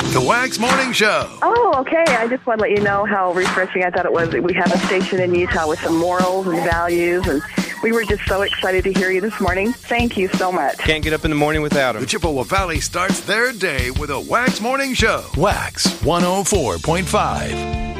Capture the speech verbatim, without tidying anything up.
The Wax Morning Show. Oh, okay. I just want to let you know how refreshing I thought it was that we have a station in Utah with some morals and values, and we were just so excited to hear you this morning. Thank you so much. Can't get up in the morning without him. The Chippewa Valley starts their day with a Wax Morning Show. Wax one oh four point five.